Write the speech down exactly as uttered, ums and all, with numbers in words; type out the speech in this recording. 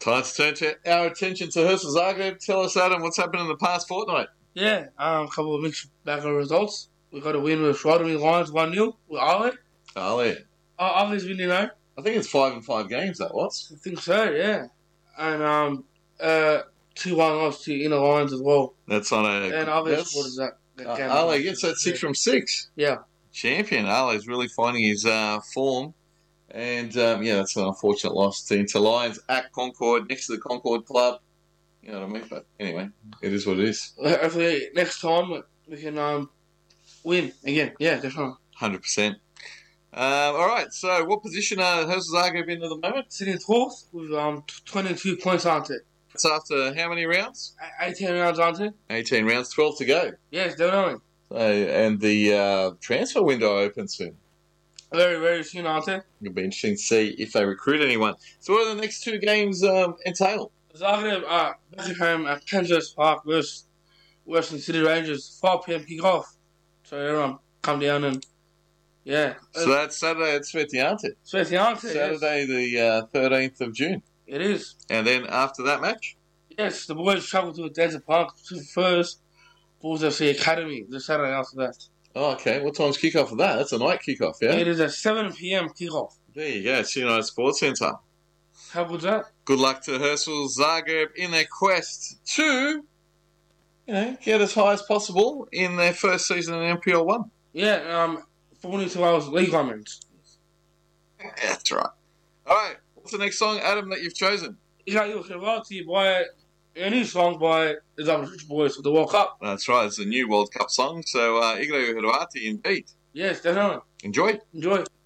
Time to turn to our attention to Hersel Zagreb. Tell us, Adam, what's happened in the past fortnight? Yeah, um, a couple of mixed bag of results. We got a win with Schrodemy Lions one nil with Ale. Ale. Uh, Ale's win, you know. I think it's five and five games, that was. I think so, yeah. And um, uh, two one loss to Inner Lions as well. That's on a... And Ale's, what is that? Uh, Ale gets that six yeah. from six. Yeah. Champion. Ale's really finding his uh, form. And, um, yeah, that's an unfortunate loss to Inter Lions at Concord, next to the Concord Club. You know what I mean? But anyway, it is what it is. Hopefully next time we can um, win again. Yeah, definitely. one hundred percent. Um, all right, so what position are Hersel Zagreb in at the moment? Sitting twelfth with um, twenty-two points, aren't it? It's after how many rounds? eighteen rounds, aren't it? eighteen rounds, twelve to go. Yes, definitely. So, and the uh, transfer window opens soon. Very, very soon, aren't it? It'll be interesting to see if they recruit anyone. So what do the next two games um, entail? Zagreb uh, back at home at Kansas Park versus Western City Rangers, five p.m. kick-off. So everyone come down and, yeah. So that's Saturday at Svetiante. Svetiante, Saturday yes. the uh, thirteenth of June. It is. And then after that match? Yes, the boys travel to Desert Park to first Bulls F C Academy the Saturday after that. Oh, okay. What time's kick-off for that? That's a night kick-off, yeah? It is a seven p.m. kick-off. There you go. It's United Sports Centre. How good's that? Good luck to Hersel Zagreb in their quest to, you know, get as high as possible in their first season in N P L one. Yeah, um, forty-two hours league comments. Yeah, that's right. All right. What's the next song, Adam, that you've chosen? Igor Hrvati by a new song by the Zagreb Boys for the World Cup. That's right. It's a new World Cup song. So, uh, Igor Hrvati in beat. Yes, definitely. Enjoy. Enjoy.